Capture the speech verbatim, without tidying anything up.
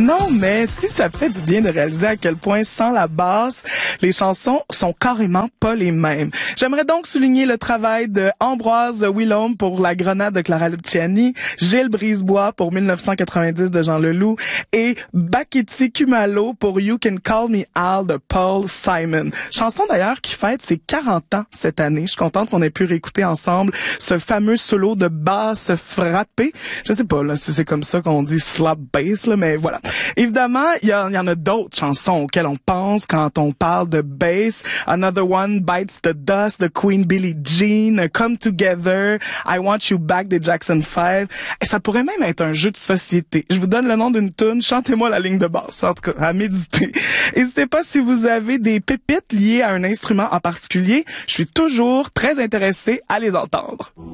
Non, mais si ça fait du bien de réaliser à quel point, sans la basse, les chansons sont carrément pas les mêmes. J'aimerais donc souligner le travail de Ambroise Willaume pour La Grenade de Clara Luciani, Gilles Brisebois pour mille neuf cent quatre-vingt-dix de Jean Leloup et Bakiti Kumalo pour You Can Call Me Al de Paul Simon. Chanson d'ailleurs qui fête ses quarante ans cette année. Je suis contente qu'on ait pu réécouter ensemble ce fameux solo de basse frappée. Je sais pas là si c'est comme ça qu'on dit slap bass là, mais voilà. Évidemment, il y, y en a d'autres chansons auxquelles on pense quand on parle de bass. Another One Bites the Dust de Queen Billie Jean, Come Together, I Want You Back des Jackson five. Et ça pourrait même être un jeu de société. Je vous donne le nom d'une tune, chantez-moi la ligne de basse, en tout cas, à méditer. N'hésitez pas si vous avez des pépites liées à un instrument en particulier. Je suis toujours très intéressée à les entendre.